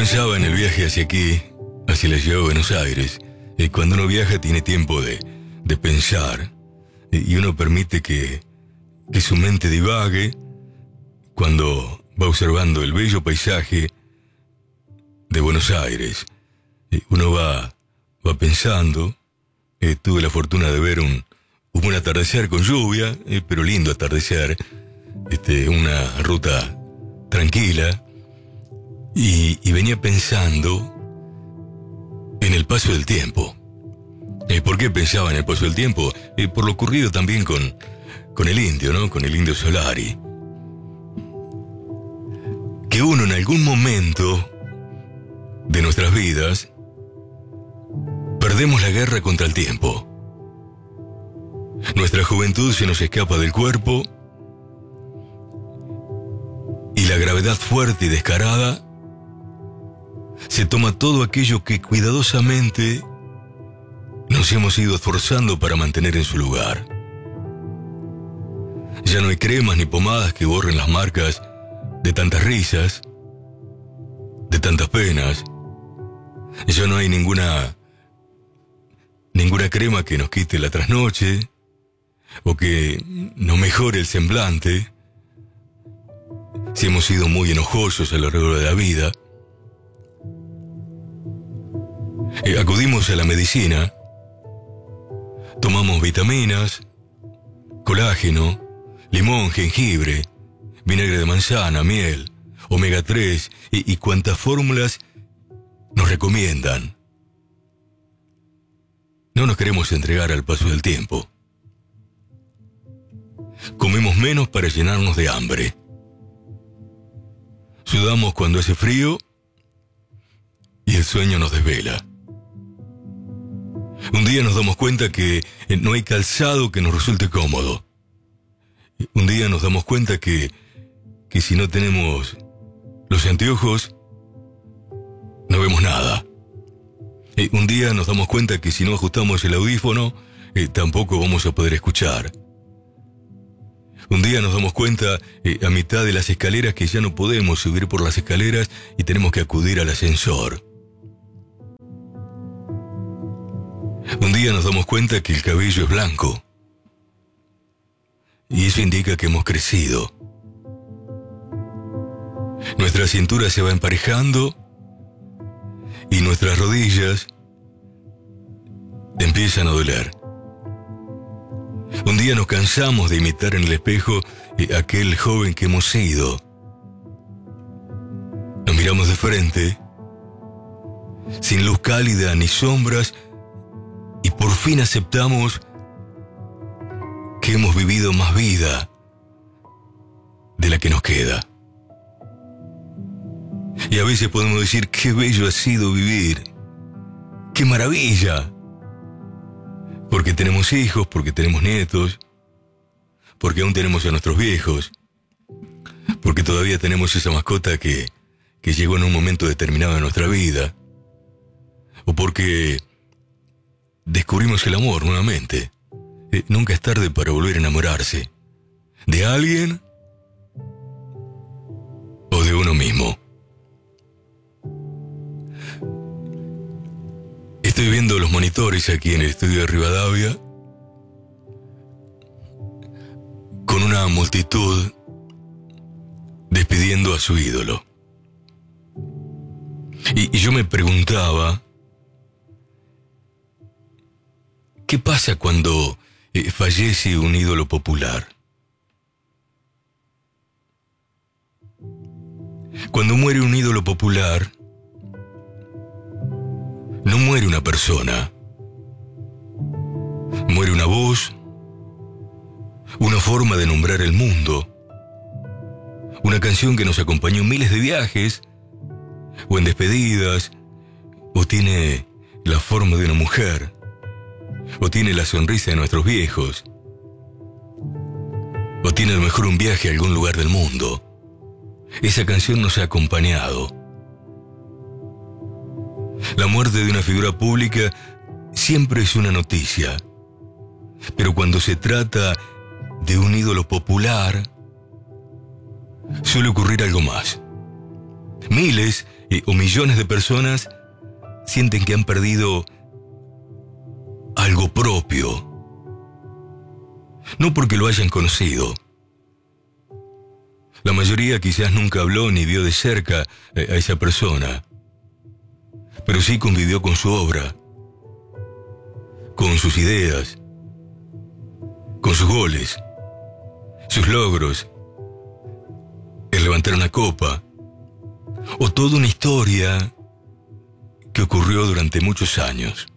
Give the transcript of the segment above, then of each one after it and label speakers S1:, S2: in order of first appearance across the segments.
S1: Pensaba en el viaje hacia aquí, hacia la ciudad de Buenos Aires. Cuando uno viaja tiene tiempo de pensar, y uno permite que su mente divague cuando va observando el bello paisaje de Buenos Aires. Uno va pensando. Tuve la fortuna de ver un atardecer con lluvia, pero lindo atardecer, una ruta tranquila, y venía pensando en el paso del tiempo. ¿Por qué pensaba en el paso del tiempo? Por lo ocurrido también con el indio, ¿no? Con el indio Solari. Que uno en algún momento de nuestras vidas perdemos la guerra contra el tiempo. Nuestra juventud se nos escapa del cuerpo y la gravedad fuerte y descarada se toma todo aquello que cuidadosamente nos hemos ido esforzando para mantener en su lugar. Ya no hay cremas ni pomadas que borren las marcas de tantas risas, de tantas penas. Ya no hay ninguna crema que nos quite la trasnoche o que nos mejore el semblante si hemos sido muy enojosos a lo largo de la vida. Acudimos a la medicina, tomamos vitaminas, colágeno, limón, jengibre, vinagre de manzana, miel, omega 3 y cuantas fórmulas nos recomiendan. No nos queremos entregar al paso del tiempo. Comemos menos para llenarnos de hambre. Sudamos cuando hace frío y el sueño nos desvela. Un día nos damos cuenta que no hay calzado que nos resulte cómodo. Un día nos damos cuenta que si no tenemos los anteojos, no vemos nada. Un día nos damos cuenta que si no ajustamos el audífono, tampoco vamos a poder escuchar. Un día nos damos cuenta a mitad de las escaleras que ya no podemos subir por las escaleras y tenemos que acudir al ascensor. Un día nos damos cuenta que el cabello es blanco. Y eso indica que hemos crecido. Nuestra cintura se va emparejando y nuestras rodillas empiezan a doler. Un día nos cansamos de imitar en el espejo aquel joven que hemos sido. Nos miramos de frente, sin luz cálida ni sombras, y por fin aceptamos que hemos vivido más vida de la que nos queda. Y a veces podemos decir, qué bello ha sido vivir, qué maravilla, porque tenemos hijos, porque tenemos nietos, porque aún tenemos a nuestros viejos, porque todavía tenemos esa mascota que llegó en un momento determinado de nuestra vida, o porque descubrimos el amor nuevamente. Nunca es tarde para volver a enamorarse de alguien o de uno mismo. Estoy viendo los monitores aquí en el estudio de Rivadavia con una multitud despidiendo a su ídolo. Y yo me preguntaba, ¿qué pasa cuando fallece un ídolo popular? Cuando muere un ídolo popular, no muere una persona, muere una voz, una forma de nombrar el mundo, una canción que nos acompañó en miles de viajes, o en despedidas, o tiene la forma de una mujer, o tiene la sonrisa de nuestros viejos, o tiene a lo mejor un viaje a algún lugar del mundo. Esa canción nos ha acompañado. La muerte de una figura pública siempre es una noticia, pero cuando se trata de un ídolo popular, suele ocurrir algo más, Miles o millones de personas sienten que han perdido algo propio. No porque lo hayan conocido. La mayoría quizás nunca habló ni vio de cerca a esa persona, pero sí convivió con su obra, con sus ideas, con sus goles, sus logros, el levantar una copa, o toda una historia que ocurrió durante muchos años.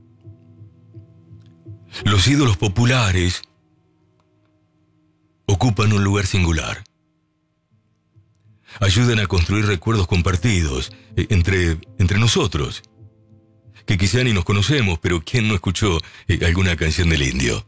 S1: Los ídolos populares ocupan un lugar singular. Ayudan a construir recuerdos compartidos entre nosotros, que quizá ni nos conocemos, pero ¿quién no escuchó alguna canción del Indio?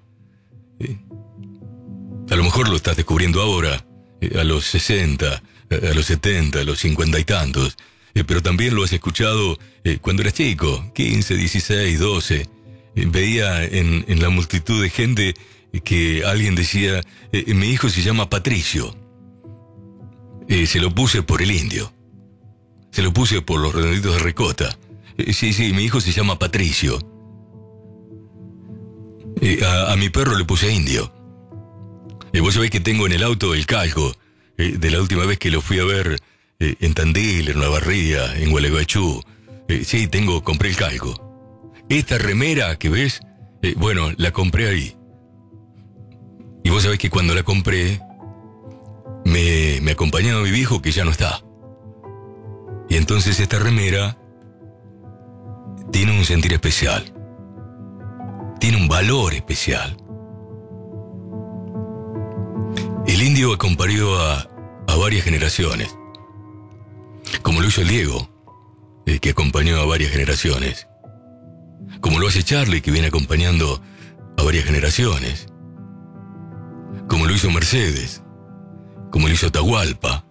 S1: A lo mejor lo estás descubriendo ahora, a los 60, a los 70, a los 50 y tantos, pero también lo has escuchado cuando eras chico, 15, 16, 12. Veía en la multitud de gente que alguien decía, mi hijo se llama Patricio. Se lo puse por el Indio. Se lo puse por los redonditos de ricota. Sí, mi hijo se llama Patricio. A mi perro le puse Indio. Vos sabés que tengo en el auto el calco de la última vez que lo fui a ver en Tandil, en Olavarría, en Gualeguaychú. Sí, compré el calco. Esta remera que ves, bueno, la compré ahí. Y vos sabés que cuando la compré, me acompañaba mi viejo que ya no está. Y entonces esta remera tiene un sentir especial. Tiene un valor especial. El Indio acompañó a varias generaciones. Como lo hizo el Diego, que acompañó a varias generaciones. Como lo hace Charlie, que viene acompañando a varias generaciones. Como lo hizo Mercedes. Como lo hizo Atahualpa.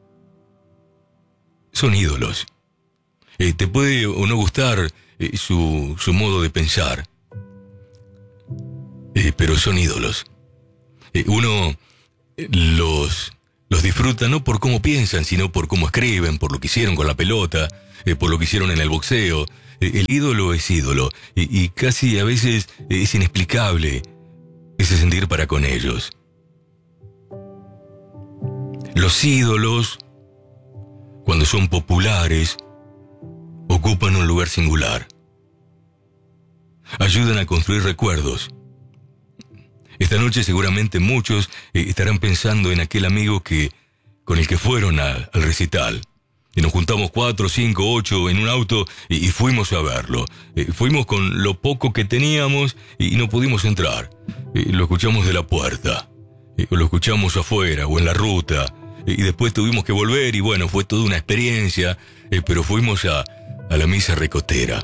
S1: Son ídolos. Te puede o no gustar su modo de pensar. Pero son ídolos. Uno los disfruta no por cómo piensan, sino por cómo escriben, por lo que hicieron con la pelota, por lo que hicieron en el boxeo. El ídolo es ídolo. Y casi a veces es inexplicable ese sentir para con ellos. Los ídolos, cuando son populares, ocupan un lugar singular. Ayudan a construir recuerdos. Esta noche seguramente muchos estarán pensando en aquel amigo con el que fueron al recital. Y nos juntamos 4, 5, 8 en un auto y fuimos a verlo. Fuimos con lo poco que teníamos y no pudimos entrar. Lo escuchamos de la puerta. Lo escuchamos afuera o en la ruta. Y después tuvimos que volver y bueno, fue toda una experiencia. Pero fuimos a la misa recotera.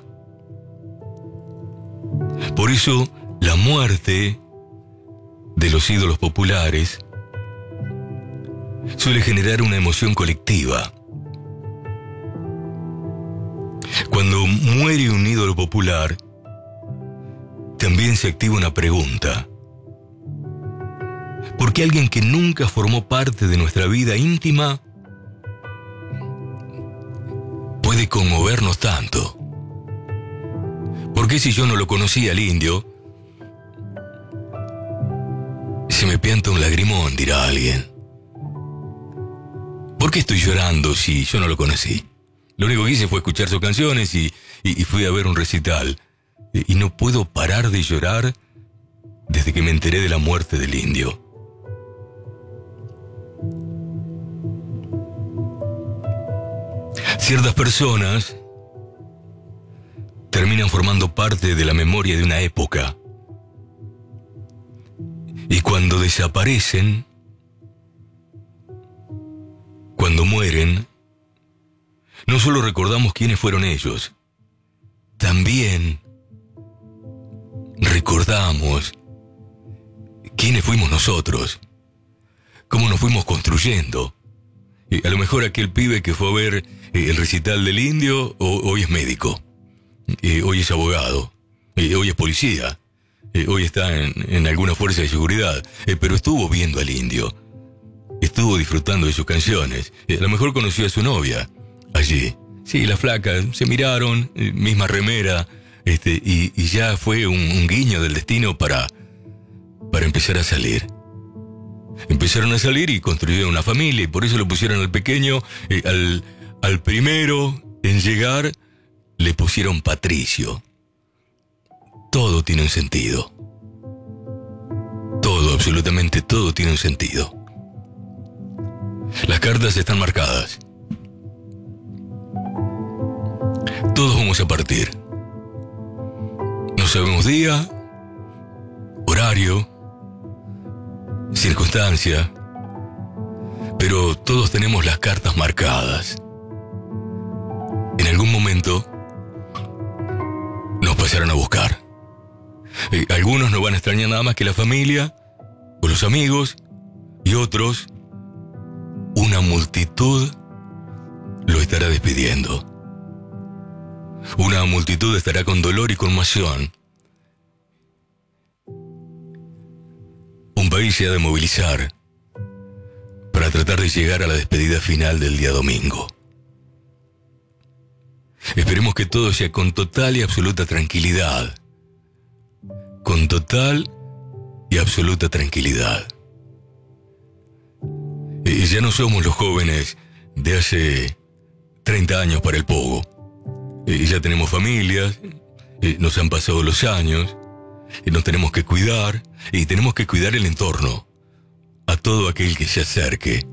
S1: Por eso, la muerte de los ídolos populares suele generar una emoción colectiva. Cuando muere un ídolo popular, también se activa una pregunta. ¿Por qué alguien que nunca formó parte de nuestra vida íntima puede conmovernos tanto? ¿Por qué si yo no lo conocía al Indio, se me pianta un lagrimón, dirá alguien? ¿Por qué estoy llorando si yo no lo conocí? Lo único que hice fue escuchar sus canciones y fui a ver un recital. Y no puedo parar de llorar desde que me enteré de la muerte del Indio. Ciertas personas terminan formando parte de la memoria de una época. Y cuando desaparecen, cuando mueren, no solo recordamos quiénes fueron ellos, también recordamos quiénes fuimos nosotros, cómo nos fuimos construyendo. A lo mejor aquel pibe que fue a ver el recital del Indio hoy es médico, hoy es abogado, hoy es policía, hoy está en alguna fuerza de seguridad, pero estuvo viendo al Indio, estuvo disfrutando de sus canciones, a lo mejor conoció a su novia, a allí. Sí, la flaca, se miraron, misma remera, y ya fue un guiño del destino para empezar a salir. Empezaron a salir y construyeron una familia, y por eso lo pusieron al pequeño, al primero en llegar, le pusieron Patricio. Todo tiene un sentido. Todo, absolutamente todo tiene un sentido. Las cartas están marcadas. Todos vamos a partir. No sabemos día, horario, circunstancia, pero todos tenemos las cartas marcadas. En algún momento nos pasarán a buscar. Algunos no van a extrañar nada más que la familia o los amigos, y otros, una multitud lo estará despidiendo. Una multitud estará con dolor y conmoción. Un país se ha de movilizar para tratar de llegar a la despedida final del día domingo. Esperemos que todo sea con total y absoluta tranquilidad. Con total y absoluta tranquilidad. Ya no somos los jóvenes de hace 30 años para el pogo. Ya tenemos familias, nos han pasado los años, nos tenemos que cuidar, y tenemos que cuidar el entorno, a todo aquel que se acerque.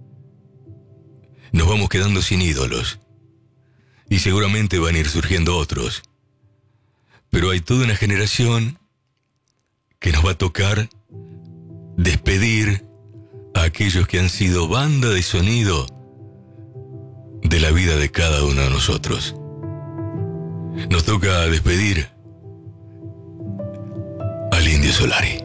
S1: Nos vamos quedando sin ídolos, y seguramente van a ir surgiendo otros. Pero hay toda una generación que nos va a tocar despedir a aquellos que han sido banda de sonido de la vida de cada uno de nosotros. Nos toca despedir al Indio Solari.